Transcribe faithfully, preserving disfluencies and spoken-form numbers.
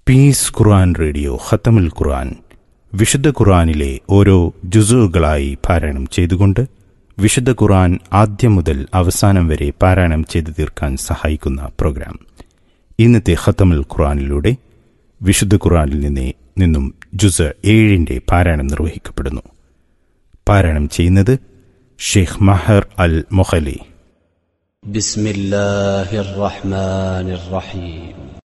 Piece ഖുർആൻ radio ഖത്തമുൽ ഖുർആൻ വിശുദ്ധ ഖുർആനിലെ ഓരോ ജുസുകളായി പാരായണം ചെയ്തുകൊണ്ട് വിശുദ്ധ ഖുർആൻ ആദ്യം മുതൽ അവസാനം വരെ പാരായണം ചെയ്തു തീർക്കാൻ സഹായിക്കുന്ന പ്രോഗ്രാം. ഇന്നത്തെ ഖത്തമുൽ ഖുർആനിലൂടെ വിശുദ്ധ ഖുർആനിൽ നിന്ന് നിന്നും ജുസ് ഏഴിൻ്റെ പാരായണം നിർവഹിക്കപ്പെടുന്നു. പാരായണം ചെയ്യുന്നത് ഷെയ്ഖ് മഹർ അൽ മൊഹലി. ബിസ്മില്ലാഹിർ റഹ്മാനിർ റഹീം.